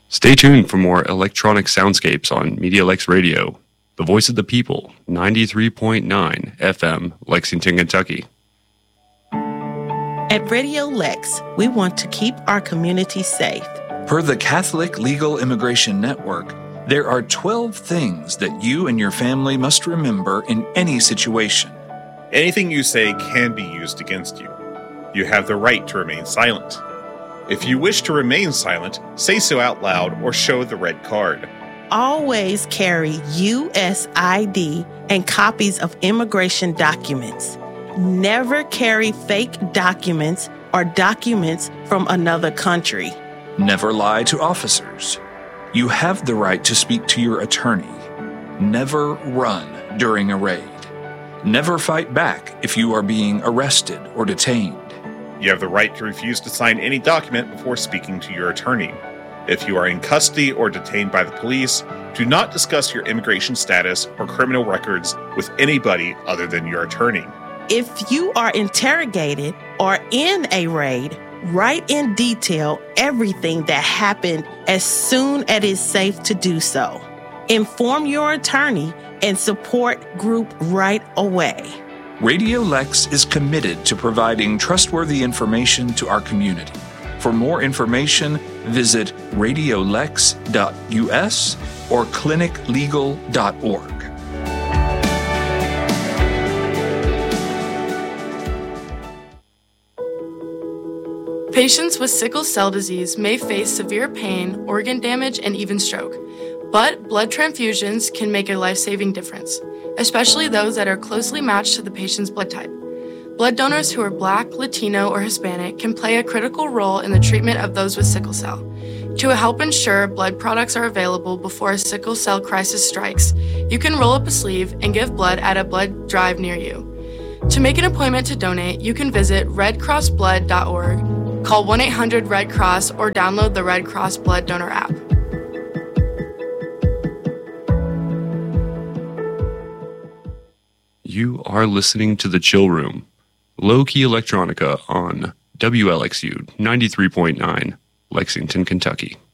Stay tuned for more electronic soundscapes on Media Lex Radio, the voice of the people, 93.9 FM, Lexington, Kentucky. At Radio Lex, we want to keep our community safe. Per the Catholic Legal Immigration Network, there are 12 things that you and your family must remember in any situation. Anything you say can be used against you. You have the right to remain silent. If you wish to remain silent, say so out loud or show the red card. Always carry U.S. ID and copies of immigration documents. Never carry fake documents or documents from another country. Never lie to officers. You have the right to speak to your attorney. Never run during a raid. Never fight back if you are being arrested or detained. You have the right to refuse to sign any document before speaking to your attorney. If you are in custody or detained by the police, do not discuss your immigration status or criminal records with anybody other than your attorney. If you are interrogated or in a raid, write in detail everything that happened as soon as it's safe to do so. Inform your attorney and support group right away. Radio Lex is committed to providing trustworthy information to our community. For more information, visit radiolex.us or cliniclegal.org. Patients with sickle cell disease may face severe pain, organ damage, and even stroke. But blood transfusions can make a life-saving difference, especially those that are closely matched to the patient's blood type. Blood donors who are Black, Latino, or Hispanic can play a critical role in the treatment of those with sickle cell. To help ensure blood products are available before a sickle cell crisis strikes, you can roll up a sleeve and give blood at a blood drive near you. To make an appointment to donate, you can visit redcrossblood.org, call 1-800-RED-CROSS, or download the Red Cross Blood Donor app. You are listening to The Chill Room, low-key electronica on WLXU 93.9, Lexington, Kentucky.